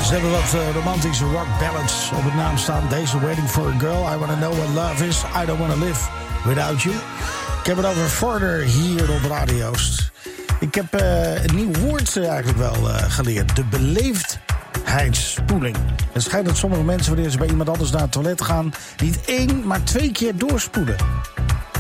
Ze hebben wat romantische rock ballads op het naam staan. Deze Waiting for a Girl, I Wanna Know What Love Is, I Don't Wanna Live Without You. Ik heb het over Further hier op Radio Oost. Ik heb een nieuw woord eigenlijk wel geleerd. De beleefdheidsspoeling. Het schijnt dat sommige mensen, wanneer ze bij iemand anders naar het toilet gaan, niet 1, maar 2 keer doorspoelen.